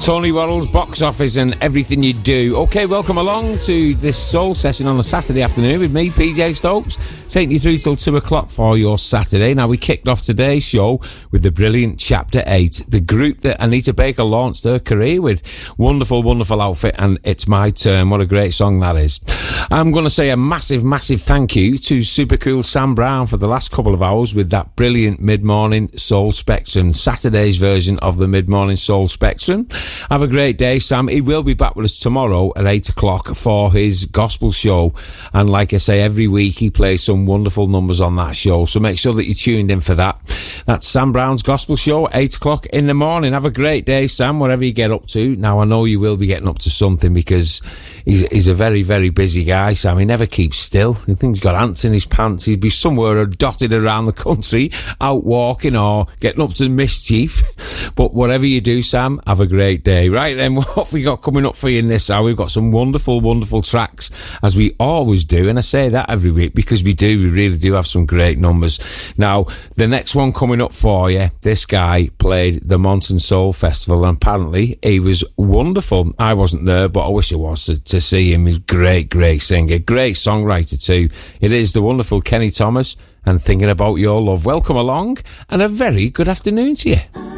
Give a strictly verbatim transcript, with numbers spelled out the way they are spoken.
Tony Worrell's Box Office and Everything You Do. Okay, welcome along to this soul session on a Saturday afternoon with me, P J Stokes, taking you through till two o'clock for your Saturday. Now, we kicked off today's show with the brilliant Chapter eight, the group that Anita Baker launched her career with. Wonderful, wonderful outfit, and It's My Turn. What a great song that is. I'm going to say a massive, massive thank you to super cool Sam Brown for the last couple of hours with that brilliant mid-morning Soul Spectrum, Saturday's version of the mid-morning Soul Spectrum. Have a great day, Sam. He will be back with us tomorrow at eight o'clock for his gospel show. And like I say, every week he plays some wonderful numbers on that show. So make sure that you're tuned in for that. That's Sam Brown's gospel show, eight o'clock in the morning. Have a great day, Sam, whatever you get up to. Now, I know you will be getting up to something because he's, he's a very, very busy guy, Sam. He never keeps still. I think he's got ants in his pants. He'd be somewhere dotted around the country, out walking or getting up to mischief. But whatever you do, Sam, have a great day. Right then, what have we got coming up for you in this hour? We've got some wonderful, wonderful tracks, as we always do, and I say that every week because we do, we really do have some great numbers. Now, the next one coming up for you, this guy played the Monton Soul Festival, and apparently he was wonderful. I wasn't there, but I wish I was to, to see him. He's a great, great singer, great songwriter too. It is the wonderful Kenny Thomas and Thinking About Your Love. Welcome along, and a very good afternoon to you.